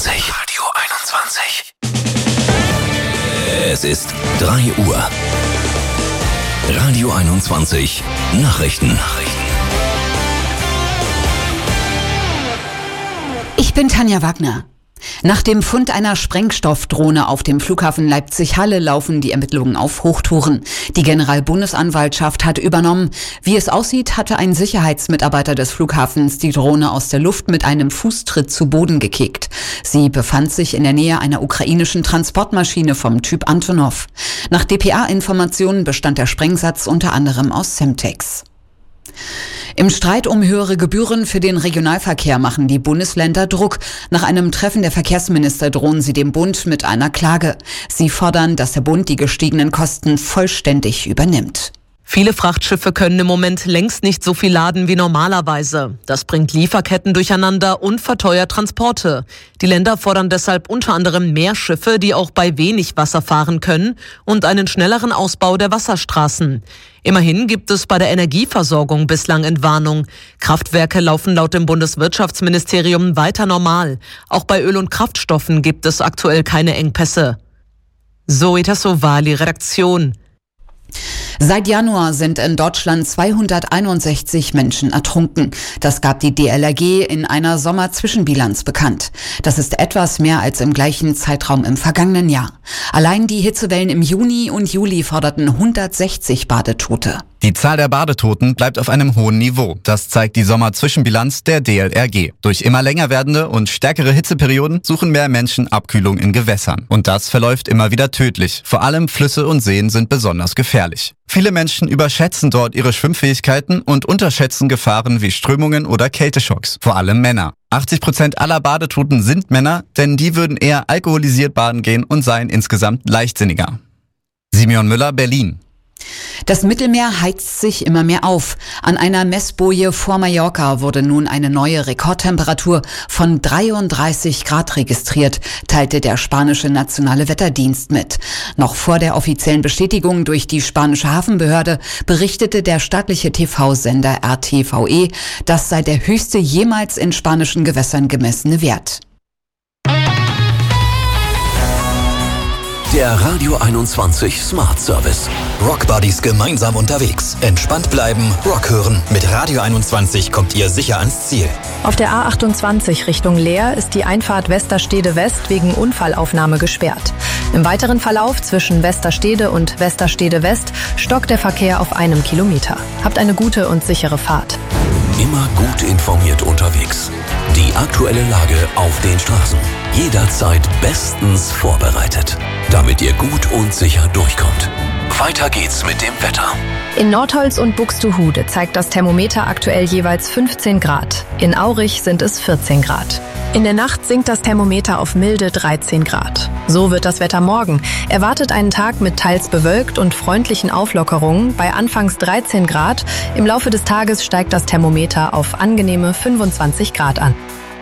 Radio 21. Es ist 3 Uhr. Radio 21 Nachrichten. Ich bin Tanja Wagner. Nach dem Fund einer Sprengstoffdrohne auf dem Flughafen Leipzig-Halle laufen die Ermittlungen auf Hochtouren. Die Generalbundesanwaltschaft hat übernommen. Wie es aussieht, hatte ein Sicherheitsmitarbeiter des Flughafens die Drohne aus der Luft mit einem Fußtritt zu Boden gekickt. Sie befand sich in der Nähe einer ukrainischen Transportmaschine vom Typ Antonov. Nach dpa-Informationen bestand der Sprengsatz unter anderem aus Semtex. Im Streit um höhere Gebühren für den Regionalverkehr machen die Bundesländer Druck. Nach einem Treffen der Verkehrsminister drohen sie dem Bund mit einer Klage. Sie fordern, dass der Bund die gestiegenen Kosten vollständig übernimmt. Viele Frachtschiffe können im Moment längst nicht so viel laden wie normalerweise. Das bringt Lieferketten durcheinander und verteuert Transporte. Die Länder fordern deshalb unter anderem mehr Schiffe, die auch bei wenig Wasser fahren können, und einen schnelleren Ausbau der Wasserstraßen. Immerhin gibt es bei der Energieversorgung bislang Entwarnung. Kraftwerke laufen laut dem Bundeswirtschaftsministerium weiter normal. Auch bei Öl und Kraftstoffen gibt es aktuell keine Engpässe. Zoe Tassovali, Redaktion. Seit Januar sind in Deutschland 261 Menschen ertrunken. Das gab die DLRG in einer Sommerzwischenbilanz bekannt. Das ist etwas mehr als im gleichen Zeitraum im vergangenen Jahr. Allein die Hitzewellen im Juni und Juli forderten 160 Badetote. Die Zahl der Badetoten bleibt auf einem hohen Niveau. Das zeigt die Sommerzwischenbilanz der DLRG. Durch immer länger werdende und stärkere Hitzeperioden suchen mehr Menschen Abkühlung in Gewässern. Und das verläuft immer wieder tödlich. Vor allem Flüsse und Seen sind besonders gefährlich. Viele Menschen überschätzen dort ihre Schwimmfähigkeiten und unterschätzen Gefahren wie Strömungen oder Kälteschocks. Vor allem Männer. 80% aller Badetoten sind Männer, denn die würden eher alkoholisiert baden gehen und seien insgesamt leichtsinniger. Simeon Müller, Berlin. Das Mittelmeer heizt sich immer mehr auf. An einer Messboje vor Mallorca wurde nun eine neue Rekordtemperatur von 33 Grad registriert, teilte der spanische Nationale Wetterdienst mit. Noch vor der offiziellen Bestätigung durch die spanische Hafenbehörde berichtete der staatliche TV-Sender RTVE, das sei der höchste jemals in spanischen Gewässern gemessene Wert. Der Radio 21 Smart Service. Rock Buddies gemeinsam unterwegs. Entspannt bleiben, Rock hören. Mit Radio 21 kommt ihr sicher ans Ziel. Auf der A28 Richtung Leer ist die Einfahrt Westerstede West wegen Unfallaufnahme gesperrt. Im weiteren Verlauf zwischen Westerstede und Westerstede West stockt der Verkehr auf 1 Kilometer. Habt eine gute und sichere Fahrt. Immer gut informiert unterwegs. Die aktuelle Lage auf den Straßen. Jederzeit bestens vorbereitet, damit ihr gut und sicher durchkommt. Weiter geht's mit dem Wetter. In Nordholz und Buxtehude zeigt das Thermometer aktuell jeweils 15 Grad. In Aurich sind es 14 Grad. In der Nacht sinkt das Thermometer auf milde 13 Grad. So wird das Wetter morgen. Erwartet einen Tag mit teils bewölkt und freundlichen Auflockerungen bei anfangs 13 Grad. Im Laufe des Tages steigt das Thermometer auf angenehme 25 Grad an.